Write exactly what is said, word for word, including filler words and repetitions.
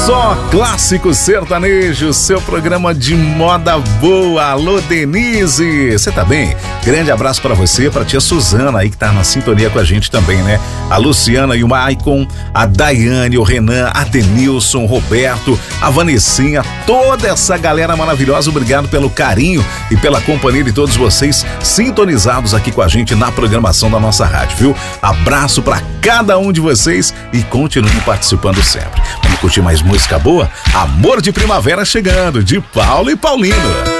Só clássico sertanejo, seu programa de moda boa. Alô, Denise, você tá bem? Grande abraço pra você, pra tia Suzana aí que tá na sintonia com a gente também, né? A Luciana e o Maicon, a Daiane, o Renan, a Denilson, o Roberto, a Vanessinha, toda essa galera maravilhosa. Obrigado pelo carinho e pela companhia de todos vocês sintonizados aqui com a gente na programação da nossa rádio, viu? Abraço pra cada um de vocês e continuem participando sempre. Vamos curtir mais música boa? Amor de Primavera chegando, de Paulo e Paulino.